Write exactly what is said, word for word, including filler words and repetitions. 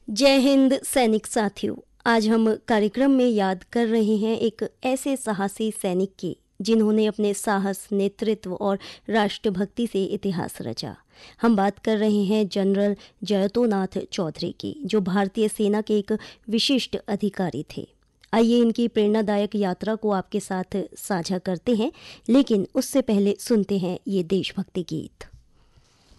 जय हिंद सैनिक साथियों। आज हम कार्यक्रम में याद कर रहे हैं एक ऐसे साहसी सैनिक की जिन्होंने अपने साहस, नेतृत्व और राष्ट्रभक्ति से इतिहास रचा। हम बात कर रहे हैं जनरल जयतोनाथ चौधरी की, जो भारतीय सेना के एक विशिष्ट अधिकारी थे। आइए इनकी प्रेरणादायक यात्रा को आपके साथ साझा करते हैं, लेकिन उससे पहले सुनते हैं ये देशभक्ति गीत।